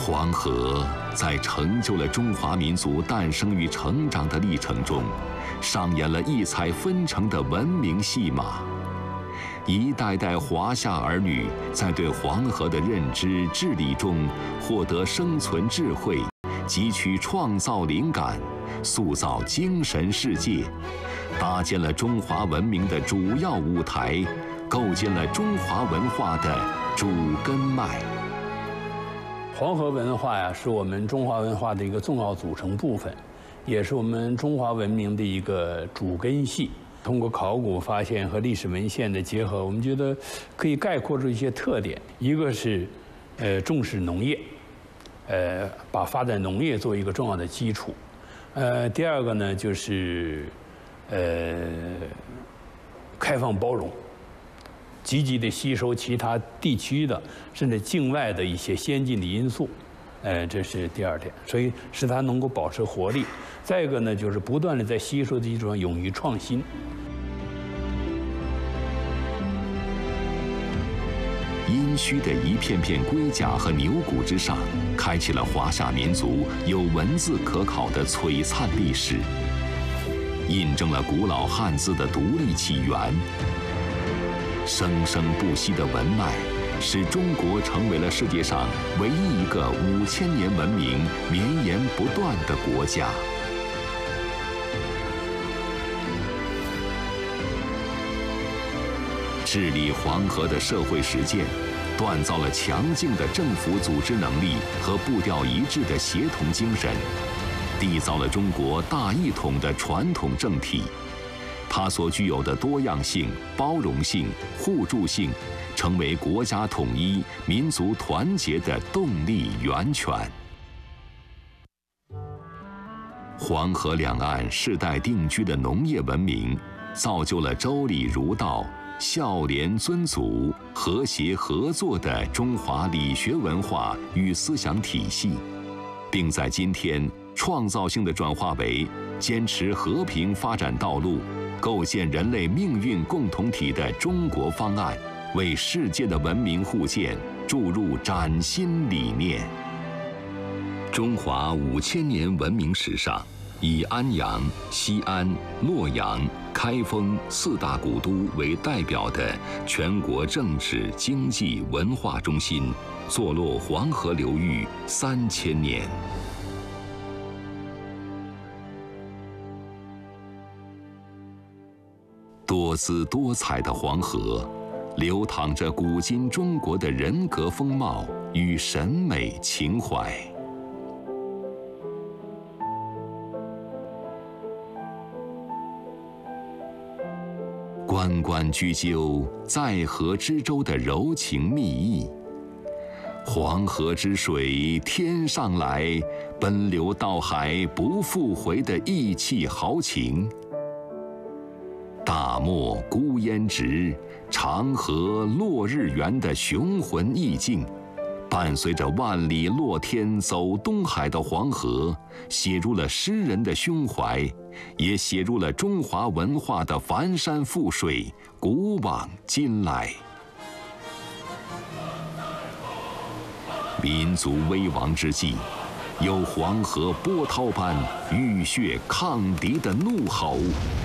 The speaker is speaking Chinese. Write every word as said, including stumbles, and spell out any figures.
黄河在成就了中华民族诞生与成长的历程中，上演了异彩纷呈的文明戏码。一代代华夏儿女在对黄河的认知治理中获得生存智慧，汲取创造灵感，塑造精神世界，搭建了中华文明的主要舞台，构建了中华文化的主根脉。 黄河文化呀，是我们中华文化的一个重要组成部分，也是我们中华文明的一个主根系。通过考古发现和历史文献的结合，我们觉得可以概括出一些特点。一个是，呃，重视农业，呃，把发展农业作为一个重要的基础。呃，第二个呢，就是，呃，开放包容，积极地吸收其他地区的甚至境外的一些先进的因素。呃，这是第二点，所以使它能够保持活力。再一个呢，就是不断地在吸收的基础上勇于创新。 殷墟的一片片龟甲和牛骨之上，开启了华夏民族有文字可考的璀璨历史，印证了古老汉字的独立起源。生生不息的文脉，使中国成为了世界上唯一一个五千年文明绵延不断的国家。治理黄河的社会实践，锻造了强劲的政府组织能力和步调一致的协同精神，缔造了中国大一统的传统政体。它所具有的多样性、包容性、互助性，成为国家统一、民族团结的动力源泉。黄河两岸世代定居的农业文明，造就了周礼儒道、孝廉尊祖、和谐合作的中华理学文化与思想体系，并在今天创造性的转化为坚持和平发展道路、构建人类命运共同体的中国方案，为世界的文明互鉴注入崭新理念。中华五千年文明史上，以安阳、西安、洛阳、开封四大古都为代表的全国政治、经济、文化中心，坐落黄河流域三千年。多姿多彩的黄河，流淌着古今中国的人格风貌与审美情怀。关关雎鸠，在河之洲的柔情蜜意。黄河之水天上来，奔流到海不复回的义气豪情。大漠孤烟直，长河落日圆的雄浑意境，伴随着万里落天走东海的黄河，写入了诗人的胸怀，也写入了中华文化的繁山覆水、古往今来。民族危亡之际，有黄河波涛般浴血抗敌的怒吼。